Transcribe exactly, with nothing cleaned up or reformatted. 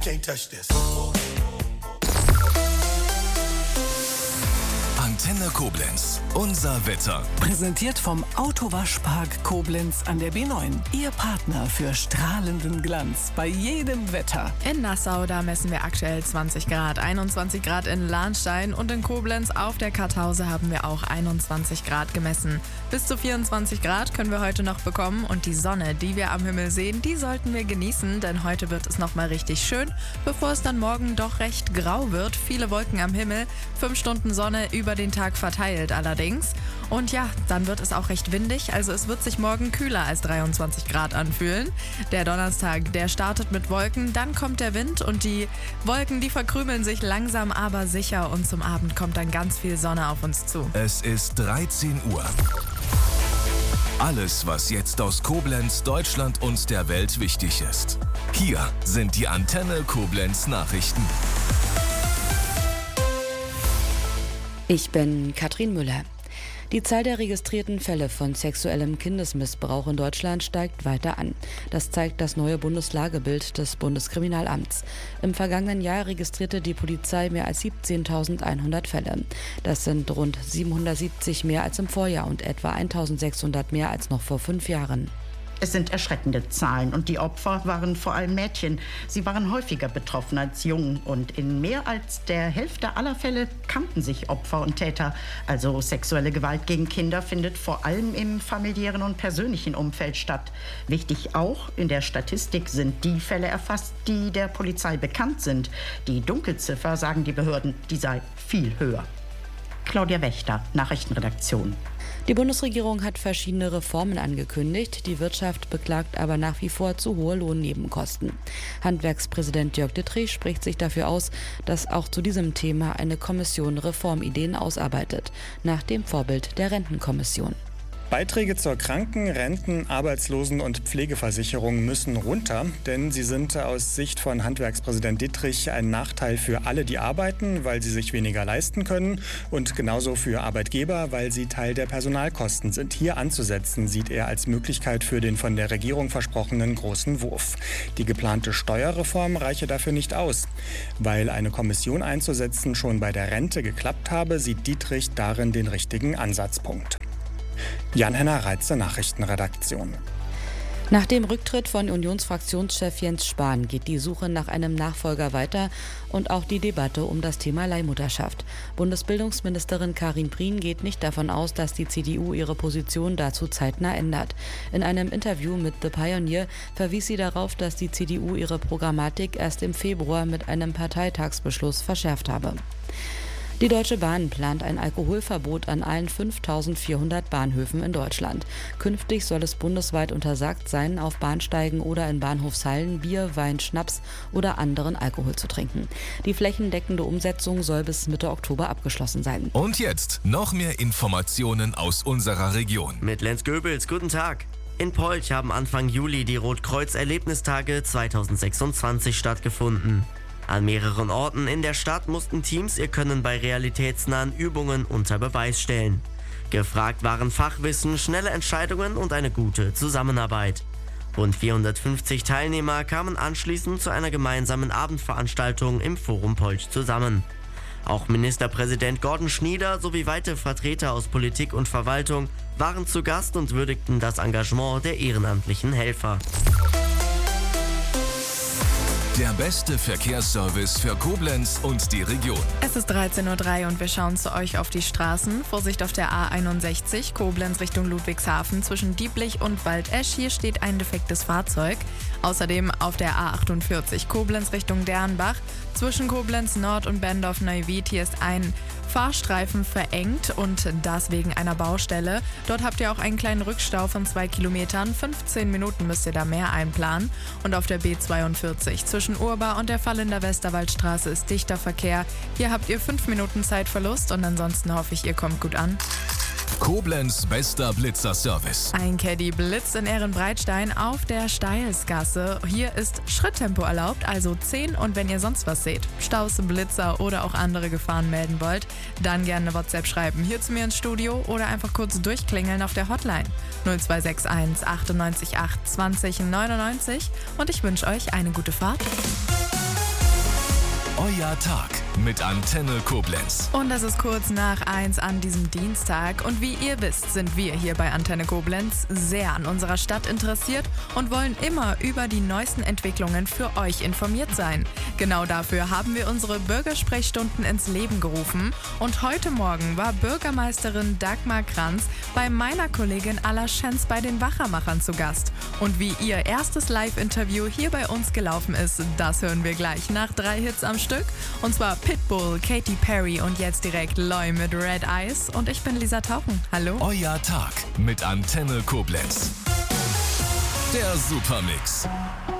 can't touch this. Antenne Koblenz, unser Wetter. Präsentiert vom Autowaschpark Koblenz an der B neun. Ihr Partner für strahlenden Glanz bei jedem Wetter. In Nassau, da messen wir aktuell zwanzig Grad, einundzwanzig Grad in Lahnstein und in Koblenz auf der Kartause haben wir auch einundzwanzig Grad gemessen. Bis zu vierundzwanzig Grad können wir heute noch bekommen und die Sonne, die wir am Himmel sehen, die sollten wir genießen, denn heute wird es nochmal richtig schön, bevor es dann morgen doch recht grau wird. Viele Wolken am Himmel, fünf Stunden Sonne über den Tag verteilt allerdings. Und ja, dann wird es auch recht windig, also es wird sich morgen kühler als dreiundzwanzig Grad anfühlen. Der Donnerstag, der startet mit Wolken, dann kommt der Wind und die Wolken, die verkrümeln sich langsam, aber sicher und zum Abend kommt dann ganz viel Sonne auf uns zu. Es ist dreizehn Uhr. Alles, was jetzt aus Koblenz, Deutschland und der Welt wichtig ist. Hier sind die Antenne Koblenz Nachrichten. Ich bin Katrin Müller. Die Zahl der registrierten Fälle von sexuellem Kindesmissbrauch in Deutschland steigt weiter an. Das zeigt das neue Bundeslagebild des Bundeskriminalamts. Im vergangenen Jahr registrierte die Polizei mehr als siebzehntausendeinhundert Fälle. Das sind rund siebenhundertsiebzig mehr als im Vorjahr und etwa eintausendsechshundert mehr als noch vor fünf Jahren. Es sind erschreckende Zahlen und die Opfer waren vor allem Mädchen. Sie waren häufiger betroffen als Jungen und in mehr als der Hälfte aller Fälle kannten sich Opfer und Täter. Also sexuelle Gewalt gegen Kinder findet vor allem im familiären und persönlichen Umfeld statt. Wichtig auch, in der Statistik sind die Fälle erfasst, die der Polizei bekannt sind. Die Dunkelziffer, sagen die Behörden, die sei viel höher. Claudia Wächter, Nachrichtenredaktion. Die Bundesregierung hat verschiedene Reformen angekündigt. Die Wirtschaft beklagt aber nach wie vor zu hohe Lohnnebenkosten. Handwerkspräsident Jörg Dittrich spricht sich dafür aus, dass auch zu diesem Thema eine Kommission Reformideen ausarbeitet, nach dem Vorbild der Rentenkommission. Beiträge zur Kranken-, Renten-, Arbeitslosen- und Pflegeversicherung müssen runter, denn sie sind aus Sicht von Handwerkspräsident Dittrich ein Nachteil für alle, die arbeiten, weil sie sich weniger leisten können und genauso für Arbeitgeber, weil sie Teil der Personalkosten sind. Hier anzusetzen, sieht er als Möglichkeit für den von der Regierung versprochenen großen Wurf. Die geplante Steuerreform reiche dafür nicht aus. Weil eine Kommission einzusetzen schon bei der Rente geklappt habe, sieht Dittrich darin den richtigen Ansatzpunkt. Jan-Henner Reitze, Nachrichtenredaktion. Nach dem Rücktritt von Unionsfraktionschef Jens Spahn geht die Suche nach einem Nachfolger weiter und auch die Debatte um das Thema Leihmutterschaft. Bundesbildungsministerin Karin Prien geht nicht davon aus, dass die C D U ihre Position dazu zeitnah ändert. In einem Interview mit The Pioneer verwies sie darauf, dass die C D U ihre Programmatik erst im Februar mit einem Parteitagsbeschluss verschärft habe. Die Deutsche Bahn plant ein Alkoholverbot an allen fünftausendvierhundert Bahnhöfen in Deutschland. Künftig soll es bundesweit untersagt sein, auf Bahnsteigen oder in Bahnhofshallen Bier, Wein, Schnaps oder anderen Alkohol zu trinken. Die flächendeckende Umsetzung soll bis Mitte Oktober abgeschlossen sein. Und jetzt noch mehr Informationen aus unserer Region. Mit Lenz Goebels, guten Tag. In Polch haben Anfang Juli die Rotkreuz-Erlebnistage zweitausendsechsundzwanzig stattgefunden. An mehreren Orten in der Stadt mussten Teams ihr Können bei realitätsnahen Übungen unter Beweis stellen. Gefragt waren Fachwissen, schnelle Entscheidungen und eine gute Zusammenarbeit. Rund vierhundertfünfzig Teilnehmer kamen anschließend zu einer gemeinsamen Abendveranstaltung im Forum Polch zusammen. Auch Ministerpräsident Gordon Schnieder sowie weitere Vertreter aus Politik und Verwaltung waren zu Gast und würdigten das Engagement der ehrenamtlichen Helfer. Der beste Verkehrsservice für Koblenz und die Region. Es ist dreizehn Uhr drei und wir schauen zu euch auf die Straßen. Vorsicht auf der A einundsechzig, Koblenz Richtung Ludwigshafen zwischen Dieblich und Waldesch. Hier steht ein defektes Fahrzeug. Außerdem auf der A achtundvierzig, Koblenz Richtung Dernbach zwischen Koblenz Nord und Bendorf-Neuwied. Hier ist ein Fahrstreifen verengt und das wegen einer Baustelle. Dort habt ihr auch einen kleinen Rückstau von zwei Kilometern. fünfzehn Minuten müsst ihr da mehr einplanen. Und auf der B zweiundvierzig zwischen Urbar und der Fallinder Westerwaldstraße ist dichter Verkehr. Hier habt ihr fünf Minuten Zeitverlust und ansonsten hoffe ich, ihr kommt gut an. Koblenz bester Blitzerservice. Ein Caddy blitzt in Ehrenbreitstein auf der Steilsgasse. Hier ist Schritttempo erlaubt, also zehn. Und wenn ihr sonst was seht, Staus, Blitzer oder auch andere Gefahren melden wollt, dann gerne eine WhatsApp schreiben. Hier zu mir ins Studio oder einfach kurz durchklingeln auf der Hotline null zwei sechs eins achtundneunzig acht zwanzig neunundneunzig. Und ich wünsche euch eine gute Fahrt. Euer Tag mit Antenne Koblenz. Und es ist kurz nach eins an diesem Dienstag. Und wie ihr wisst, sind wir hier bei Antenne Koblenz sehr an unserer Stadt interessiert und wollen immer über die neuesten Entwicklungen für euch informiert sein. Genau dafür haben wir unsere Bürgersprechstunden ins Leben gerufen. Und heute Morgen war Bürgermeisterin Dagmar Kranz bei meiner Kollegin Alla Schenz bei den Wachermachern zu Gast. Und wie ihr erstes Live-Interview hier bei uns gelaufen ist, das hören wir gleich nach drei Hits am Stück. Und zwar Pitbull, Katy Perry und jetzt direkt Loy mit Red Eyes. Und ich bin Lisa Tauchen. Hallo. Euer Tag mit Antenne Koblenz. Der Supermix.